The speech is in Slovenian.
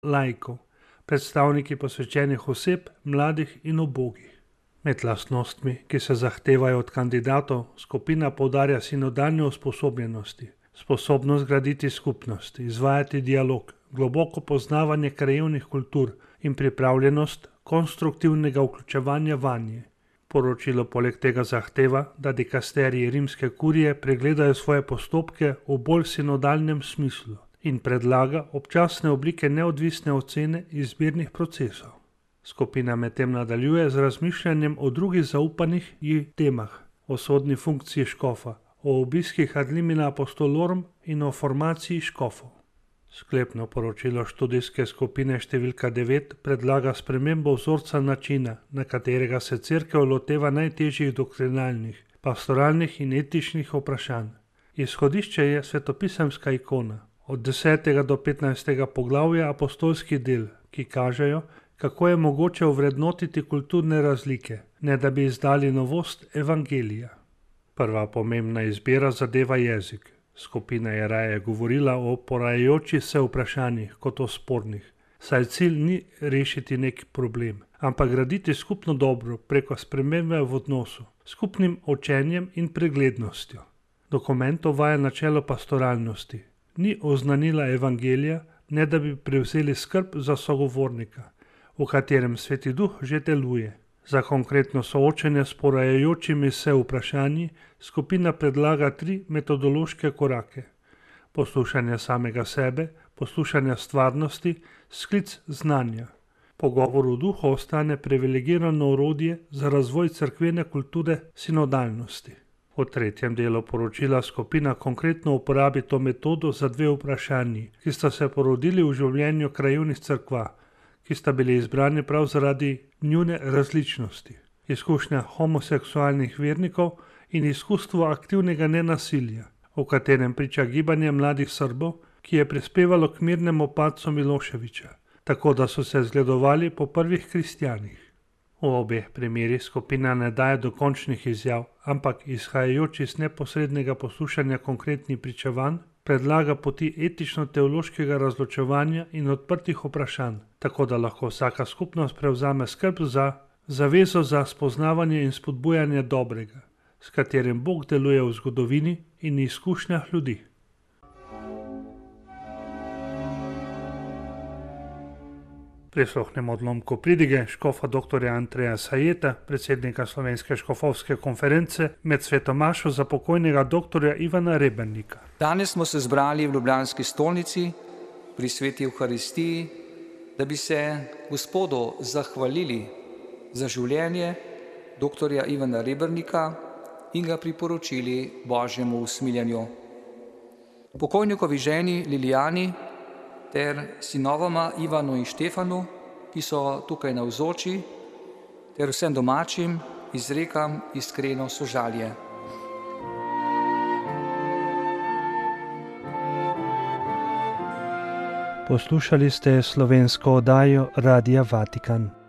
laikov, predstavniki posvečenih oseb, mladih in ubogih. Med lastnostmi, ki se zahtevajo od kandidatov, skupina poudarja sinodalne usposobljenosti, sposobnost graditi skupnost, izvajati dialog, globoko poznavanje krajevnih kultur in pripravljenost konstruktivnega vključevanja vanje. Poročilo poleg tega zahteva, da dikasteriji rimske kurije pregledajo svoje postopke v bolj sinodalnem smislu in predlaga občasne oblike neodvisne ocene izbirnih procesov. Skupina medtem nadaljuje z razmišljanjem o drugih zaupanih ji temah, o sodni funkciji škofa, o obiskih ad limina apostolorum in o formaciji škofov. Sklepno poročilo študijske skupine številka 9 predlaga spremembo vzorca načina, na katerega se Cerkev loteva najtežjih doktrinalnih, pastoralnih in etičnih vprašanj. Izhodišče je svetopisemska ikona, od 10. do 15. poglavja apostolskih del, ki kažejo, kako je mogoče ovrednotiti kulturne razlike, ne da bi izdali novost evangelija. Prva pomembna izbira zadeva jezik. Skupina je raje govorila o porajajočih se vprašanjih kot o spornih, saj cilj ni rešiti neki problem, ampak graditi skupno dobro preko spremembe v odnosu, skupnim učenjem in preglednostjo. Dokument uvaja načelo pastoralnosti. Ni oznanila evangelija, ne da bi prevzeli skrb za sogovornika, v katerem Sveti Duh že deluje. Za konkretno soočenje s porajajočimi se vprašanji skupina predlaga 3 metodološke korake: poslušanje samega sebe, poslušanje stvarnosti, sklic znanja. Pogovor v duhu ostane privilegirano orodje za razvoj cerkvene kulture sinodalnosti. V tretjem delu poročila skupina konkretno uporabi to metodo za 2 vprašanji, ki sta se porodili v življenju krajevnih cerkva, ki sta bili izbrani prav zaradi njune različnosti. Izkušnja homoseksualnih vernikov in izkustvo aktivnega nenasilja, o katerem priča gibanje mladih Srbov, ki je prispevalo k mirnemu padcu Miloševića, tako da so se zgledovali po prvih kristjanih. V obeh primerih skupina ne daje dokončnih izjav, ampak izhajajoč iz neposrednega poslušanja konkretnih pričevanj, predlaga poti etično-teološkega razločevanja in odprtih vprašanj, tako da lahko vsaka skupnost prevzame skrb za zavezo za spoznavanje in spodbujanje dobrega, s katerim Bog deluje v zgodovini in izkušnjah ljudi. Prisluhnemo odlomku pridige škofa dr. Andreja Sajeta, predsednika Slovenske škofovske konference, med svetomašo za pokojnega dr. Ivana Rebernika. Danes smo se zbrali v ljubljanski stolnici pri sveti Evharistiji, da bi se Gospodu zahvalili za življenje dr. Ivana Rebernika in ga priporočili Božjemu usmiljenju. Pokojnikovi ženi Lilijani ter sinovoma Ivanu in Štefanu, ki so tukaj navzoči, ter vsem domačim izrekam iskreno sožalje. Poslušali ste slovensko oddajo Radia Vatikan.